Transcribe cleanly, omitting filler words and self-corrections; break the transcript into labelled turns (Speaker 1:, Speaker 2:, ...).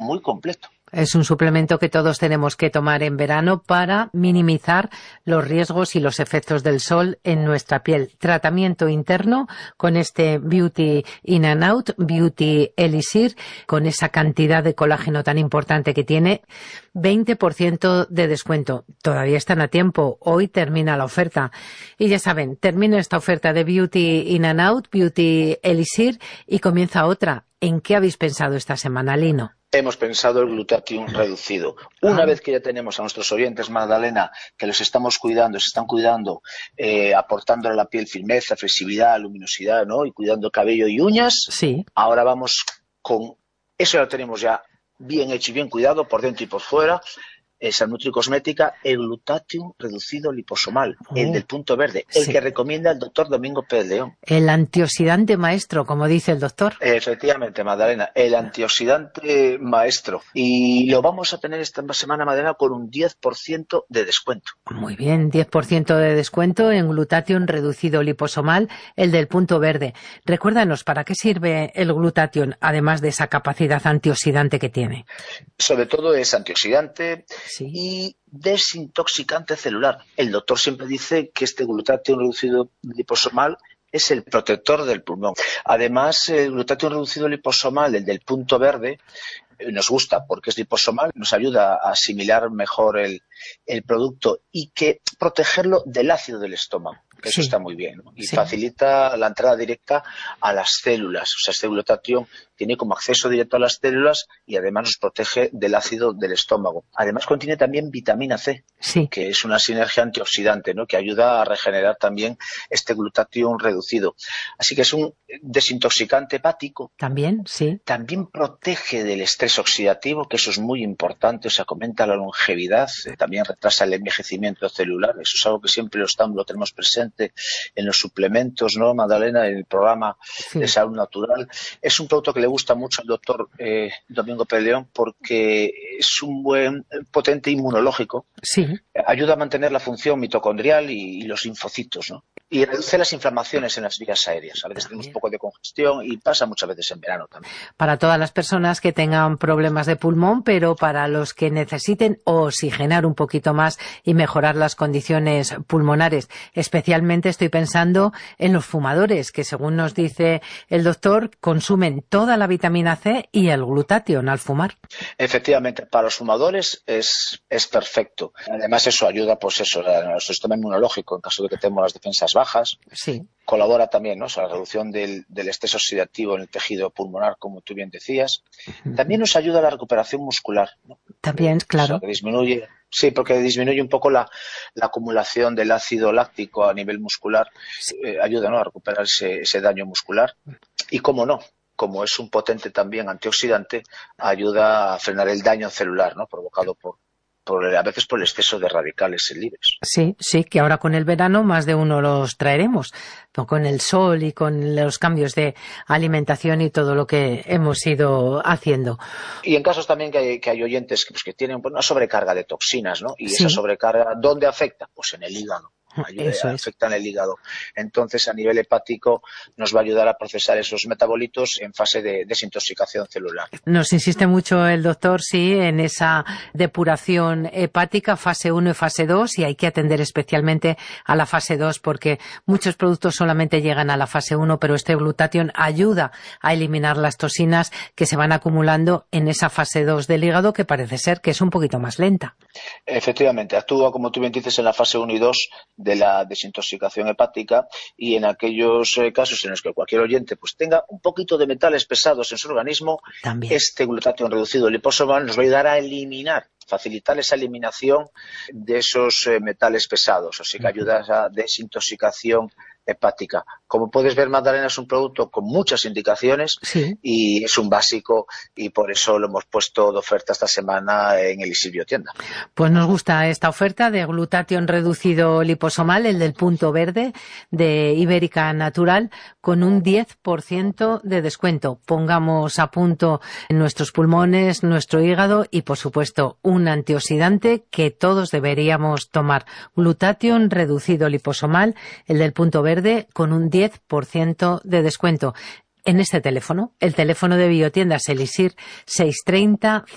Speaker 1: muy completo.
Speaker 2: Es un suplemento que todos tenemos que tomar en verano para minimizar los riesgos y los efectos del sol en nuestra piel. Tratamiento interno con este Beauty In and Out, Beauty Elixir, con esa cantidad de colágeno tan importante que tiene, 20% de descuento. Todavía están a tiempo. Hoy termina la oferta. Y ya saben, termina esta oferta de Beauty In and Out, Beauty Elixir, y comienza otra. ¿En qué habéis pensado esta semana, Lino?
Speaker 1: Hemos pensado el glutatión reducido. Una vez que ya tenemos a nuestros oyentes, Magdalena, que los estamos cuidando, se están cuidando, aportándole a la piel firmeza, flexibilidad, luminosidad, ¿no? Y cuidando cabello y uñas,
Speaker 2: sí.
Speaker 1: Ahora vamos con... Eso ya lo tenemos ya bien hecho y bien cuidado por dentro y por fuera. Esa nutricosmética, el glutatión reducido liposomal, el del punto verde, el que recomienda el doctor Domingo Pérez León.
Speaker 2: El antioxidante maestro, como dice el doctor.
Speaker 1: Efectivamente, Magdalena, el antioxidante maestro. Y lo vamos a tener esta semana, Magdalena, con un 10% de descuento.
Speaker 2: Muy bien, 10% de descuento en glutatión reducido liposomal, el del punto verde. Recuérdanos, ¿para qué sirve el glutatión, además de esa capacidad antioxidante que tiene?
Speaker 1: Sobre todo es antioxidante,
Speaker 2: sí.
Speaker 1: Y desintoxicante celular. El doctor siempre dice que este glutatión reducido liposomal es el protector del pulmón. Además, el glutatión reducido liposomal, el del punto verde, nos gusta porque es liposomal, nos ayuda a asimilar mejor el producto y que protegerlo del ácido del estómago. Que eso está muy bien, ¿no? Y facilita la entrada directa a las células. O sea, este glutatión tiene como acceso directo a las células y además nos protege del ácido del estómago. Además contiene también vitamina C, que es una sinergia antioxidante, ¿no? Que ayuda a regenerar también este glutatión reducido. Así que es un desintoxicante hepático.
Speaker 2: También, sí.
Speaker 1: También protege del estrés oxidativo, que eso es muy importante, o sea, aumenta la longevidad, también retrasa el envejecimiento celular. Eso es algo que siempre lo tenemos presente en los suplementos, ¿no, Magdalena? En el programa de salud natural. Es un producto que le gusta mucho al doctor Domingo Pérez León porque es un buen potente inmunológico.
Speaker 2: Sí.
Speaker 1: Ayuda a mantener la función mitocondrial y los linfocitos, ¿no? Y reduce las inflamaciones en las vías aéreas. A veces tenemos un poco de congestión y pasa muchas veces en verano también.
Speaker 2: Para todas las personas que tengan problemas de pulmón, pero para los que necesiten oxigenar un poquito más y mejorar las condiciones pulmonares. Especialmente estoy pensando en los fumadores, que según nos dice el doctor, consumen toda la vitamina C y el glutatión al fumar.
Speaker 1: Efectivamente, para los fumadores es perfecto. Además eso ayuda, pues eso, a nuestro sistema inmunológico en caso de que tengamos las defensas bajas.
Speaker 2: Sí.
Speaker 1: Colabora también, ¿no? O sea, la reducción del estrés oxidativo en el tejido pulmonar, como tú bien decías. También nos ayuda a la recuperación muscular, ¿no?
Speaker 2: También, claro.
Speaker 1: O sea, que disminuye, porque disminuye un poco la acumulación del ácido láctico a nivel muscular. Ayuda, ¿no? A recuperar ese daño muscular. Y cómo no, como es un potente también antioxidante, ayuda a frenar el daño celular, ¿no? Provocado a veces por el exceso de radicales libres.
Speaker 2: Sí, que ahora con el verano más de uno los traeremos, con el sol y con los cambios de alimentación y todo lo que hemos ido haciendo.
Speaker 1: Y en casos también que hay oyentes que tienen una sobrecarga de toxinas, ¿no? Y esa sobrecarga, ¿dónde afecta? Pues en el hígado. Afecta en el hígado. Entonces, a nivel hepático, nos va a ayudar a procesar esos metabolitos en fase de desintoxicación celular.
Speaker 2: Nos insiste mucho el doctor, en esa depuración hepática, fase 1 y fase 2, y hay que atender especialmente a la fase 2 porque muchos productos solamente llegan a la fase 1, pero este glutatión ayuda a eliminar las toxinas que se van acumulando en esa fase 2 del hígado, que parece ser que es un poquito más lenta.
Speaker 1: Efectivamente, actúa, como tú bien dices, en la fase 1 y 2 de la desintoxicación hepática y en aquellos casos en los que cualquier oyente pues tenga un poquito de metales pesados en su organismo,
Speaker 2: también
Speaker 1: este glutatión reducido liposomal nos va a ayudar a facilitar esa eliminación de esos metales pesados, así que ayuda a esa desintoxicación hepática. Como puedes ver, Magdalena, es un producto con muchas indicaciones y es un básico y por eso lo hemos puesto de oferta esta semana en Elixir Biotienda.
Speaker 2: Pues nos gusta esta oferta de glutatión reducido liposomal, el del punto verde de Ibérica Natural, con un 10% de descuento. Pongamos a punto nuestros pulmones, nuestro hígado y, por supuesto, un antioxidante que todos deberíamos tomar. Glutatión reducido liposomal, el del punto verde, con un 10% de descuento. En este teléfono, el teléfono de Biotiendas Elixir 630